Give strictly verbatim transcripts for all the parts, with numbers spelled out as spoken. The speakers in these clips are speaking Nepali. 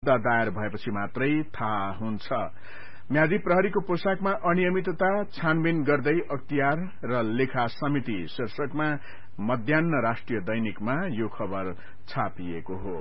मुद्दा दायर भएपछि मात्रै थाहा हुन्छ। म्यादी प्रहरीको पोशाकमा अनियमितता छानबिन गर्दै अख्तियार र लेखा समिति शीर्षकमा मध्याह्न राष्ट्रिय दैनिकमा यो खबर छापिएको हो।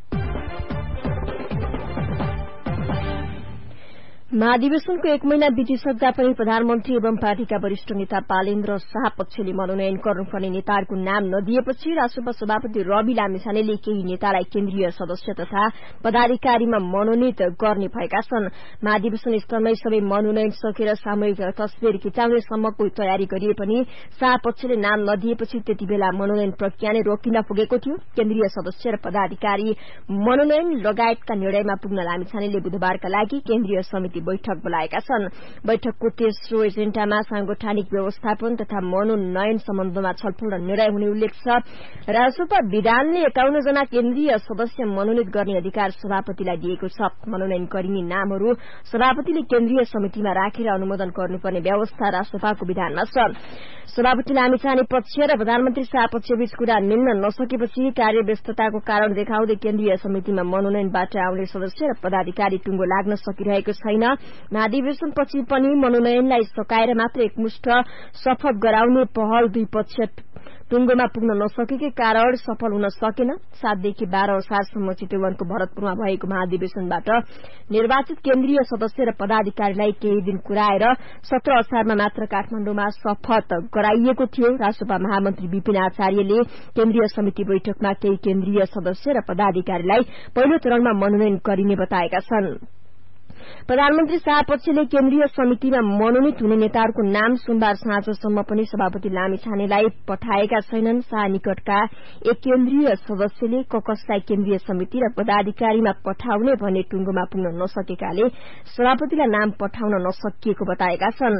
महाधिवेशनको एक महिना बितिसक्दा पनि प्रधानमन्त्री एवं पार्टीका वरिष्ठ नेता बालेन्द्र शाह पक्षले मनोनयन गर्नुपर्ने नेताहरूको नाम नदिएपछि राष्ट्रसभा सभापति रवि लामिछानेले केही नेतालाई केन्द्रीय सदस्य तथा पदाधिकारीमा मनोनित गर्ने भएका छन्। महाधिवेशन स्तरमै सबै मनोनयन सकेर सामूहिक तस्विर खिचाउनेसम्मको तयारी गरिए पनि शाह पक्षले नाम नदिएपछि त्यति बेला मनोनयन प्रक्रिया नै रोकिन पुगेको थियो। केन्द्रीय सदस्य र पदाधिकारी मनोनयन लगायतका निर्णयमा पुग्न लामिछानेले बुधबारका लागि केन्द्रीय समिति बैठक बोलाएका छन्। बैठकको तेस्रो एजेण्डामा सांगठनिक व्यवस्थापन तथा मनोनयन सम्बन्धमा छलफल र निर्णय हुने उल्लेख छ। राजसभा विधानले एकाउन्न जना केन्द्रीय सदस्य मनोनित गर्ने अधिकार सभापतिलाई दिएको छ। मनोनयन गरिने नामहरू सभापतिले केन्द्रीय समितिमा राखेर अनुमोदन गर्नुपर्ने व्यवस्था राष्ट्रसभाको विधानमा छ। सभापति लामिछाने पक्ष र प्रधानमन्त्री शाह पक्षबीच कुरा मिल्न नसकेपछि कार्यव्यस्तताको कारण देखाउँदै केन्द्रीय समितिमा मनोनयनबाट आउने सदस्य र पदाधिकारी टुङ्गो लाग्न सकिरहेको छैन। महाधिवेशनपछि पनि मनोनयनलाई सकाएर मात्र एकमुष्ट शपथ गराउने पहल दुई पक्ष टुङ्गोमा पुग्न नसकेकै कारण सफल हुन सकेन। सातदेखि बाह्र असारसम्म चितवनको भरतपुरमा भएको महाधिवेशनबाट निर्वाचित केन्द्रीय सदस्य र पदाधिकारीलाई केही दिन कुराएर सत्र असारमा मात्र काठमाण्डुमा शपथ गराइएको थियो। राष्ट्रसभा महामन्त्री विपिन आचार्यले केन्द्रीय समिति बैठकमा केही केन्द्रीय सदस्य र पदाधिकारीलाई पहिलो चरणमा मनोनयन गरिने बताएका छन्। प्रधानमन्त्री शाह पक्षले केन्द्रीय समितिमा मनोनित हुने नेताहरूको नाम सोमबार साँझसम्म पनि सभापति लामिछानेलाई पठाएका छैनन्। शाह निकटका एक केन्द्रीय सदस्यले ककसलाई केन्द्रीय समिति र पदाधिकारीमा पठाउने भन्ने टुङ्गोमा पुग्न नसकेकाले सभापतिलाई नाम पठाउन नसकिएको बताएका छन्।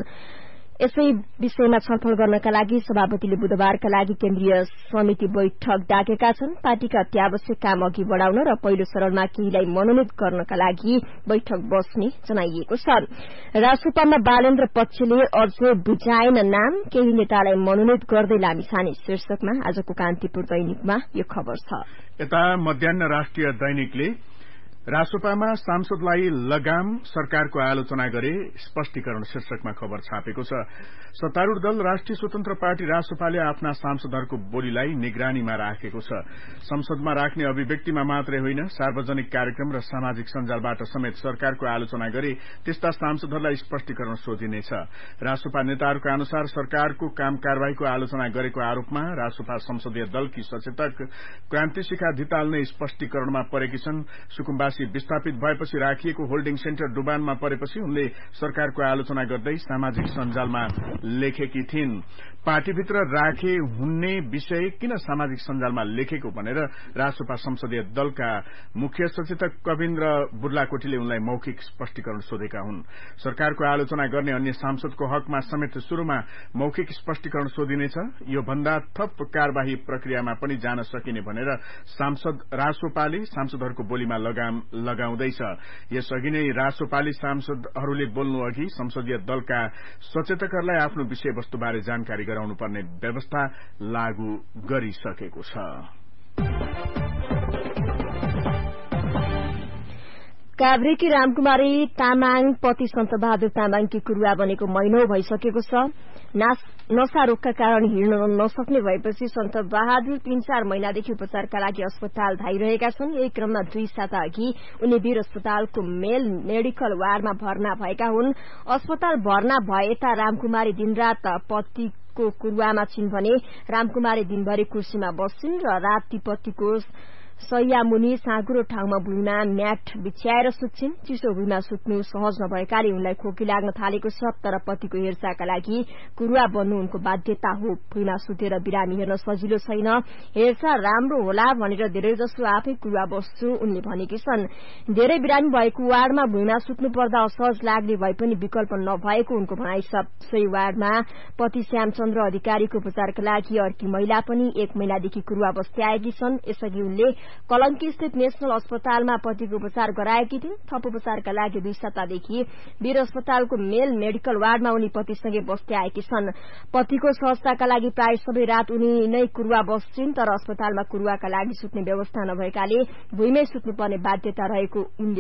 यसै विषयमा छलफल गर्नका लागि सभापतिले बुधबारका लागि केन्द्रीय समिति बैठक डाकेका छन्। पार्टीका अत्यावश्यक काम अघि बढ़ाउन र पहिलो चरणमा केहीलाई मनोनित गर्नका लागि बैठक बस्ने जनाइएको छ। राष्ट्रसभामा बालेन्द्र पक्षले अझै बुझाएन नाम, केही नेतालाई मनोनित गर्दै लामिछाने शीर्षकमा आजको कान्तिपुर दैनिकमा यो खबर छ। यता मध्याह्न राष्ट्रिय दैनिकले राष्ट्रसभामा सांसदलाई लगाम सरकारको आलोचना गरे स्पष्टीकरण शीर्षकमा खबर छापेको छ। सत्तारूढ़ दल राष्ट्रिय स्वतन्त्र पार्टी राष्ट्रपाले आफ्ना सांसदहरूको बोलीलाई निगरानीमा राखेको छ। संसदमा राख्ने अभिव्यक्तिमा मात्रै होइन, सार्वजनिक कार्यक्रम र सामाजिक सञ्जालबाट समेत सरकारको आलोचना गरे त्यस्ता सांसदहरूलाई स्पष्टीकरण सोधिनेछ। राष्ट्रपा नेताहरूका अनुसार सरकारको काम कारवाहीको आलोचना गरेको आरोपमा राष्ट्रपा संसदीय दलकी सचेतक क्रान्ति शिखा धिताल नै स्पष्टीकरणमा परेकी छन्। सुकुम्बासी विस्थापित भएपछि राखिएको होल्डिङ सेन्टर डुबानमा परेपछि उनले सरकारको आलोचना गर्दै सामाजिक सञ्जालमा लेखेकी थिइन्। पार्टीभित्र राखे हुने विषय किन सामाजिक सञ्जालमा लेखेको भनेर राष्ट्रपा संसदीय दलका मुख्य सचेतक कविन्द्र बुर्लाकोटीले उनलाई मौखिक स्पष्टीकरण सोधेका हुन्। सरकारको आलोचना गर्ने अन्य सांसदको हकमा समेत शुरूमा मौखिक स्पष्टीकरण सोधिनेछ। यो भन्दा थप कार्यवाही प्रक्रियामा पनि जान सकिने भनेर सांसद राष्ट्रपाले सांसदहरूको बोलीमा लगाम लगाउँदैछ। यसअघि नै राष्ट्रपाली सांसदहरूले बोल्नु अघि संसदीय दलका सचेतकहरूलाई आफ्नो विषयवस्तुबारे जानकारी गराउनुपर्ने व्यवस्था लागू गरिसकेको छ। काभ्रेकी रामकुमारी तामाङ पति सन्तबहादुर तामाङकी कुरुवा बनेको महिनौ भइसकेको छ। नशा रोगका कारण हिँड्न नसक्ने भएपछि सन्त बहादुर तीन चार महिनादेखि उपचारका लागि अस्पताल धाइरहेका छन्। यही क्रममा दुई साता अघि उनी वीर अस्पतालको मेल मेडिकल वार्डमा भर्ना भएका हुन्। अस्पताल भर्ना भएता रामकुमारी दिनरात पति को कुरुवामा छिन् भने रामकुमारी दिनभरि कुर्सीमा बस्छिन् र राति पतिको सैया मुनि साँगुरो ठाउँमा भुइँमा म्याट बिछ्याएर सुत्छिन्। चिसो भुइँमा सुत्नु सहज नभएकाले उनलाई खोकी लाग्न थालेको छ, तर पतिको हेरचाहका लागि कुरुवा बन्नु उनको बाध्यता हो। भुइँमा सुतेर बिरामी हेर्न सजिलो छैन, हेरचाह राम्रो होला भनेर धेरैजसो आफै कुरुवा बस्छु उनले भनेकी छन्। धेरै बिरामी भएको वार्डमा भुइँमा सुत्नु पर्दा असहज लाग्ने भए पनि विकल्प नभएको उनको भनाइ छ। सोही वार्डमा पति श्यामचन्द्र अधिकारीको उपचारका लागि अर्की महिला पनि एक महिनादेखि कुरुवा बस्दै आएकी छन्। यसअघि उनले कलंकी स्थित नेशनल अस्पतालमा पतिको उपचार गराएकी थिइन्। थप उपचारका लागि दुई सातादेखि वीर अस्पतालको मेल मेडिकल वार्डमा उनी पतिसँगै बस्दै आएकी छन्। पतिको सहजताका लागि प्राय सबै रात उनी नै कुरुवा बस्छिन्, तर अस्पतालमा कुरुवाका लागि सुत्ने व्यवस्था नभएकाले भुइँमै सुत्नुपर्ने बाध्यता रहेको उनले